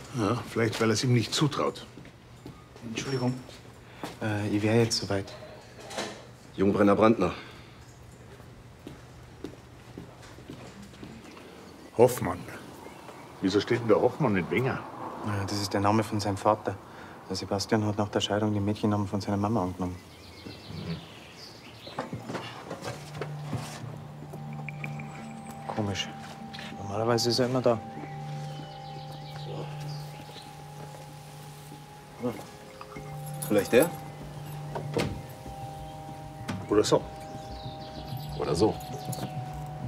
Ja, vielleicht, weil er es ihm nicht zutraut. Entschuldigung. Ich wäre jetzt soweit. Jungbrenner Brandner. Hoffmann. Wieso steht denn der Hoffmann in Wenger? Ja, das ist der Name von seinem Vater. Der Sebastian hat nach der Scheidung den Mädchennamen von seiner Mama angenommen. Komisch. Normalerweise ist er immer da. Vielleicht der? Oder so. Oder so.